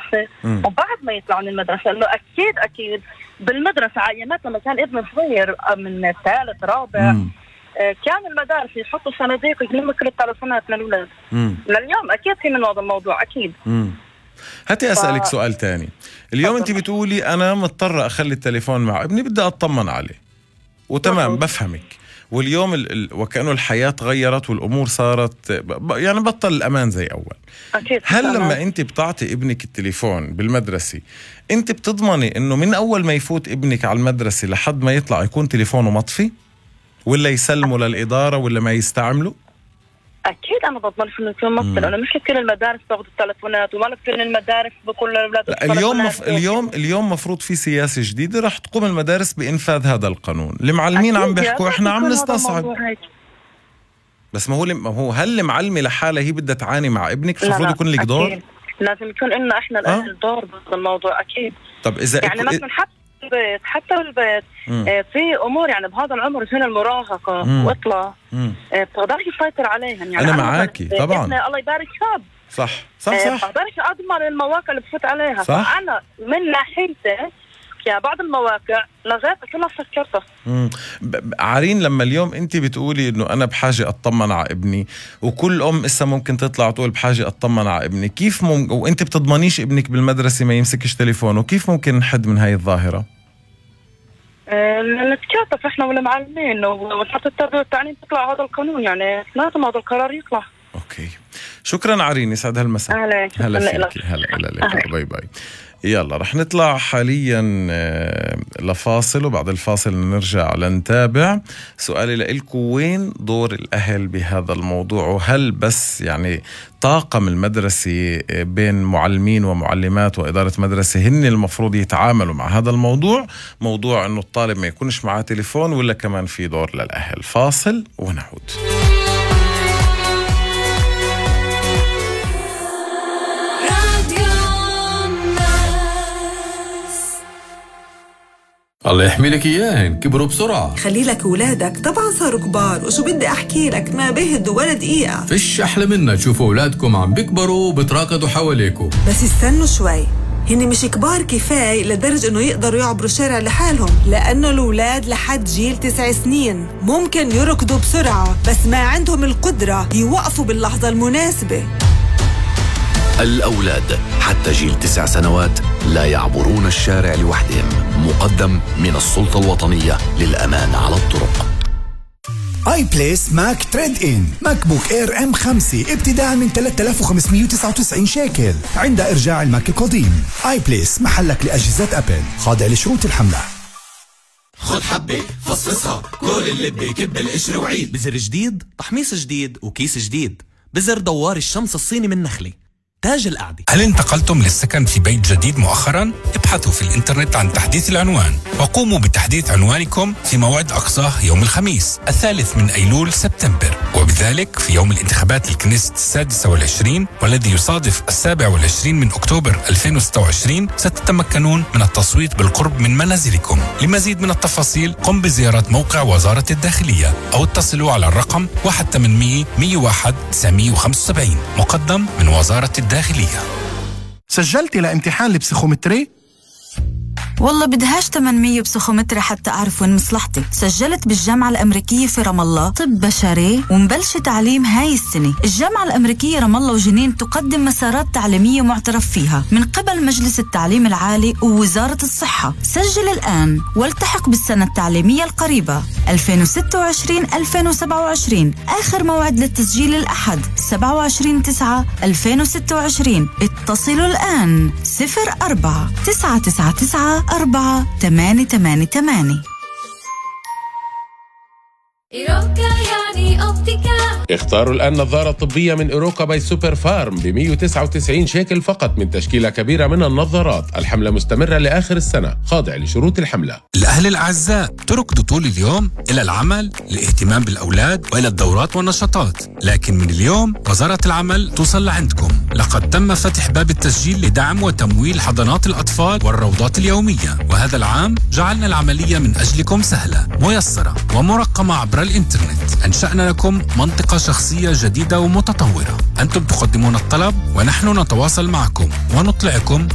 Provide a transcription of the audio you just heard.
المدرسة وبعد ما يطلعوا من المدرسة. إنه أكيد بالمدرسة عينات لما كان ابن صغير من الثالث رابع كان المدارس يحطوا صناديق يلموا كل التلفونات للأولاد. لليوم أكيد في من هذا الموضوع أكيد. هاتي أسألك سؤال تاني. اليوم أنت بتقولي أنا مضطرة أخلي التليفون مع ابني، بدي أطمن عليه وتمام بفهمك. واليوم وكأنه الحياة تغيرت والأمور صارت يعني بطل الأمان زي أول. أكيد. هل لما أنت بتعطي ابنك التليفون بالمدرسة أنت بتضمني أنه من أول ما يفوت ابنك على المدرسة لحد ما يطلع يكون تليفونه مطفي ولا يسلمه للإدارة ولا ما يستعمله؟ أكيد أنا بضمن إنه يكون مطفي. أنا مش كل المدارس تاخذ التلفونات وما كل المدارس بكل الأولاد. اليوم مفروض في سياسة جديدة رح تقوم المدارس بإنفاذ هذا القانون. المعلمين عم بيحكوا إحنا عم نستصعب. بس ما هو هل المعلمة لحالها هي بدها تعاني مع ابنك؟ المفروض يكون لك دور. لازم يكون لنا إحنا الأهل دور بهذا الموضوع أكيد. طب إذا يعني مثلا حتى البيت في امور يعني بهذا العمر هنا المراهقه واطلع بتقدرش تسيطر عليها. يعني انا معاكي طبعا. الله يبارك شاب صح بقدرش اضمن المواقع اللي بفوت عليها. فانا من ناحيتي بعض المواقع لغايه كلها سكرتها. عارين لما اليوم انت بتقولي انه انا بحاجه اطمن على ابني وكل ام اسا ممكن تطلع تقول بحاجه اطمن على ابني، كيف وانت بتضمنيش ابنك بالمدرسه ما يمسكش تليفونه، كيف ممكن نحد من هاي الظاهره؟ نتكاتف احنا والمعلمين وحتى التعليم تطلع هذا القانون. يعني لازم هذا القرار يطلع. اوكي شكرا عرين، يسعد هالمساء. هلا فيك. هلا باي باي. يلا رح نطلع حاليا لفاصل وبعد الفاصل نرجع لنتابع. سؤالي لإلكم وين دور الأهل بهذا الموضوع؟ وهل بس يعني طاقم المدرسة بين معلمين ومعلمات وإدارة مدرسة هن المفروض يتعاملوا مع هذا الموضوع، موضوع أنه الطالب ما يكونش معاه تليفون، ولا كمان في دور للأهل؟ فاصل ونعود. الله يحمي لك إياهن كبروا بسرعة. خلي لك أولادك طبعا صاروا كبار، وشو بدي أحكي لك ما بيهدوا ولا دقيقة. فيش أحلى منا تشوفوا أولادكم عم بيكبروا وبتراكضوا حواليكم. بس استنوا شوي، هن مش كبار كفاية لدرجة إنه يقدروا يعبروا الشارع لحالهم، لأنه الأولاد لحد جيل 9 سنين ممكن يركضوا بسرعة بس ما عندهم القدرة يوقفوا باللحظة المناسبة. الأولاد حتى جيل 9 سنوات لا يعبرون الشارع لوحدهم. مقدم من السلطة الوطنية للأمان على الطرق. اي بليس ماك تريد ان ماك بوك اير ام 5 ابتداء من 3599 شيكل عند ارجاع الماك القديم. اي بليس محلك لأجهزة ابل، خاضع لشروط الحملة. خد حبة فصفصها كل اللي بيكب القشر وعيد. بزر جديد، تحميص جديد، وكيس جديد. بزر دوار الشمس الصيني من نخلة، تاج القعدة. هل انتقلتم للسكن في بيت جديد مؤخرا؟ ابحثوا في الانترنت عن تحديث العنوان وقوموا بتحديث عنوانكم في موعد أقصاه يوم الخميس 3 من أيلول سبتمبر، وبذلك في يوم الانتخابات للكنيست 26 والذي يصادف 27 من أكتوبر 2026 ستتمكنون من التصويت بالقرب من منازلكم. لمزيد من التفاصيل قم بزيارة موقع وزارة الداخلية أو اتصلوا على الرقم 1-800-101-975 مقدم من وزارة الداخلية. سجلتي لامتحان البسيخومتري؟ والله بدهاش 800 بسيخومتري حتى أعرف وين مصلحتي. سجلت بالجامعة الأمريكية في رام الله طب بشري ومبلش تعليم هاي السنة. الجامعة الأمريكية رام الله وجنين تقدم مسارات تعليمية معترف فيها من قبل مجلس التعليم العالي ووزارة الصحة. سجل الآن والتحق بالسنة التعليمية القريبة 2026-2027. آخر موعد للتسجيل الأحد 27/9/2026. اتصلوا الآن 04-999-4888. إيروكا يعني أوبتيكا. اختاروا الآن نظارة طبية من إيروكا باي سوبر فارم ب199 شيكل فقط من تشكيلة كبيرة من النظارات. الحملة مستمرة لآخر السنة، خاضع لشروط الحملة. الأهل الأعزاء تركضوا طول اليوم إلى العمل، الاهتمام بالأولاد وإلى الدورات والنشاطات، لكن من اليوم وزارة العمل توصل لعندكم. لقد تم فتح باب التسجيل لدعم وتمويل حضانات الأطفال والروضات اليومية، وهذا العام جعلنا العملية من أجلكم سهلة ميسرة ومرقمة عبر الإنترنت. أنشأنا لكم منطقة شخصية جديدة ومتطورة. أنتم تقدمون الطلب ونحن نتواصل معكم ونطلعكم